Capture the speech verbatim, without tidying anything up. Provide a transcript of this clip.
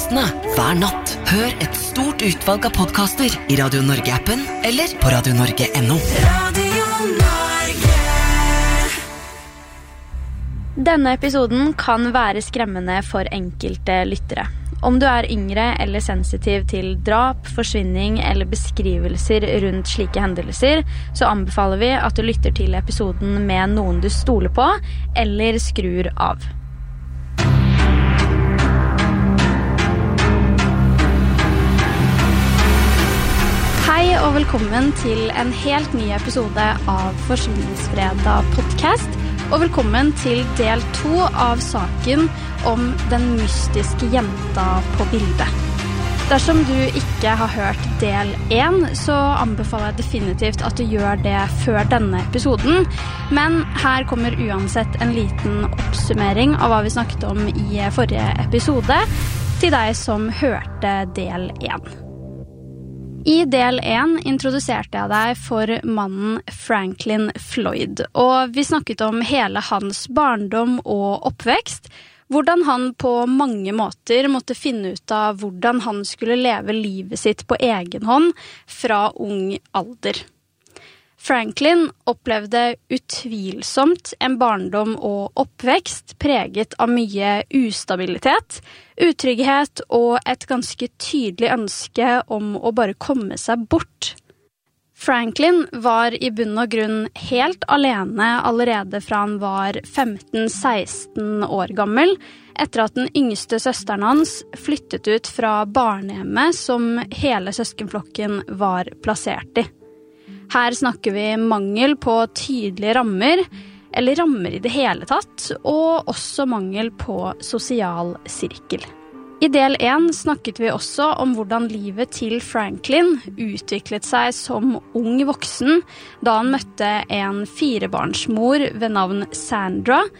podcastene hver natt. Hør et stort utvalg av podcaster I Radio Norge-appen eller på radio norge punktum no. Radio Norge. Denne episoden kan være skremmende for enkelte lyttere. Om du er yngre eller sensitiv til drap, forsvinning eller beskrivelser rundt slike hendelser, så anbefaler vi at du lytter til episoden med noen du stoler på, eller skrur av. Hei og velkommen til en helt ny episode av Forsvinningsfredag podcast, og velkommen til del to av saken om den mystiske jenta på bildet. Dersom du ikke har hørt del én, så anbefaler jeg definitivt at du gjør det før denne episoden, men her kommer uansett en liten oppsummering av hva vi snakket om I forrige episode, til deg som hørte del én. I del én introduserte jeg deg for mannen Franklin Floyd, og vi snakket om hele hans barndom og oppvekst, hvordan han på mange måter måtte finne ut av hvordan han skulle leve livet sitt på egen hånd fra ung alder. Franklin opplevde utvilsomt en barndom og oppvekst preget av mye ustabilitet, utrygghet og et ganske tydelig ønske om å bare komme seg bort. Franklin var I bunn og grunn helt alene allerede fra han var femten seksten år gammel, etter at den yngste søsteren hans flyttet ut fra barnehjemmet som hele søskenflokken var plassert I. Her snakker vi mangel på tydelige rammer, eller rammer I det hele tatt, og også mangel på sosial sirkel. I del én snakket vi også om hvordan livet til Franklin utviklet seg som ung voksen, da han møtte en firebarnsmor ved navn Sandra,